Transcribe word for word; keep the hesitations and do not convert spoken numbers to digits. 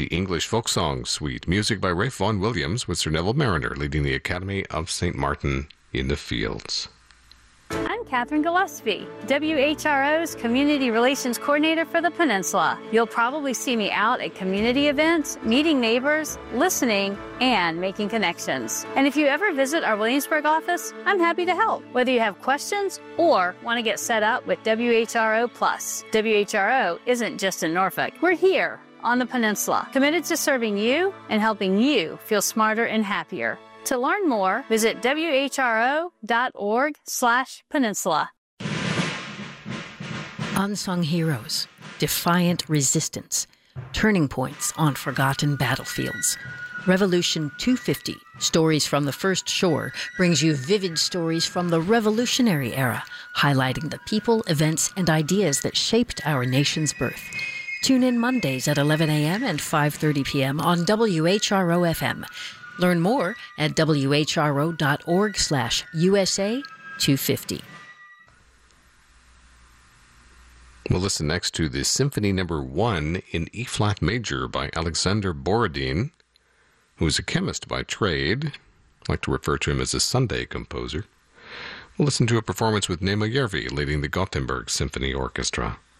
The English Folk Song Suite, music by Ralph Vaughan Williams, with Sir Neville Mariner leading the Academy of Saint Martin in the Fields. I'm Catherine Gillespie, W H R O's Community Relations Coordinator for the Peninsula. You'll probably see me out at community events, meeting neighbors, listening, and making connections. And if you ever visit our Williamsburg office, I'm happy to help, whether you have questions or want to get set up with W H R O Plus. W H R O isn't just in Norfolk. We're here on the Peninsula, committed to serving you and helping you feel smarter and happier. To learn more, visit W H R O dot org slash peninsula. Unsung heroes, defiant resistance, turning points on forgotten battlefields. Revolution two fifty, Stories from the First Shore, brings you vivid stories from the Revolutionary era, highlighting the people, events, and ideas that shaped our nation's birth. Tune in Mondays at eleven a.m. and five thirty p.m. on W H R O F M. Learn more at W H R O dot org slash U S A two fifty. We'll listen next to the Symphony Number One in E-flat major by Alexander Borodin, who is a chemist by trade. I like to refer to him as a Sunday composer. We'll listen to a performance with Nemo Järvi leading the Gothenburg Symphony Orchestra.